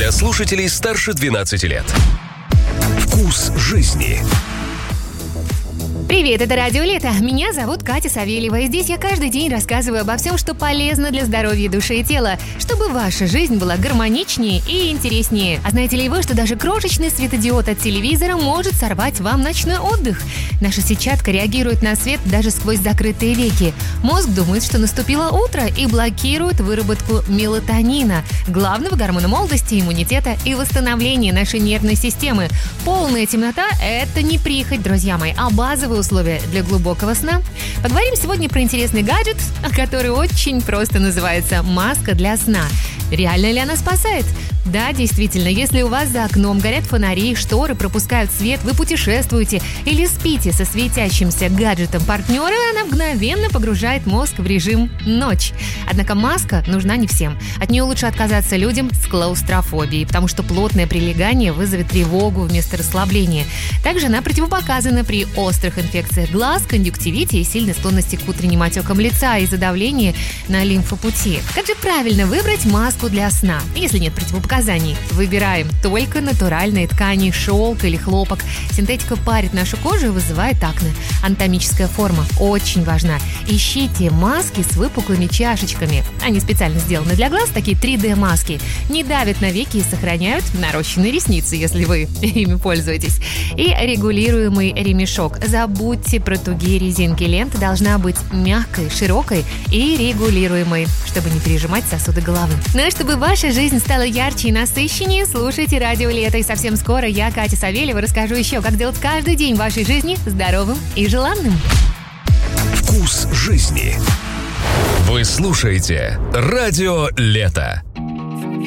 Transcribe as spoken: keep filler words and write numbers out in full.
для слушателей старше двенадцати лет. Вкус жизни. Привет, это Радио Лето. Меня зовут Катя Савельева, и здесь я каждый день рассказываю обо всем, что полезно для здоровья души и тела, чтобы ваша жизнь была гармоничнее и интереснее. А знаете ли вы, что даже крошечный светодиод от телевизора может сорвать вам ночной отдых? Наша сетчатка реагирует на свет даже сквозь закрытые веки. Мозг думает, что наступило утро, и блокирует выработку мелатонина, главного гормона молодости, иммунитета и восстановления нашей нервной системы. Полная темнота – это не прихоть, друзья мои, а базовый условия для глубокого сна. Поговорим сегодня про интересный гаджет, который очень просто называется маска для сна. Реально ли она спасает? Да, действительно, если у вас за окном горят фонари, шторы пропускают свет, вы путешествуете или спите со светящимся гаджетом партнера, она мгновенно погружает мозг в режим «ночь». Однако маска нужна не всем. От нее лучше отказаться людям с клаустрофобией, потому что плотное прилегание вызовет тревогу вместо расслабления. Также она противопоказана при острых инфекциях глаз, конъюнктивите и сильной склонности к утренним отекам лица из-за давления на лимфопути. Как же правильно выбрать маску для сна, если нет противопоказаний? Выбираем только натуральные ткани, шелк или хлопок. Синтетика парит нашу кожу и вызывает акне. Анатомическая форма очень важна. Ищите маски с выпуклыми чашечками. Они специально сделаны для глаз, такие три дэ-маски. Не давят на веки и сохраняют нарощенные ресницы, если вы ими пользуетесь. И регулируемый ремешок. Забудьте про тугие резинки. Лента должна быть мягкой, широкой и регулируемой, чтобы не пережимать сосуды головы. Ну а чтобы ваша жизнь стала ярче и насыщеннее, слушайте Радио Лето. И совсем скоро я, Катя Савельева, расскажу еще, как сделать каждый день вашей жизни здоровым и желанным. Вкус жизни. Вы слушаете Радио Лето.